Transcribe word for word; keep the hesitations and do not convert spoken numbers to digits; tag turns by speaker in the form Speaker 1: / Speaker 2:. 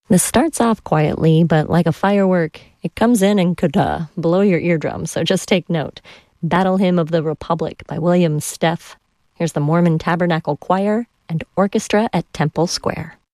Speaker 1: This starts off quietly, but like a firework, it comes in and could uh, blow your eardrums, so just take note. Battle Hymn of the Republic by William Steff. Here's the Mormon Tabernacle Choir and Orchestra at Temple Square.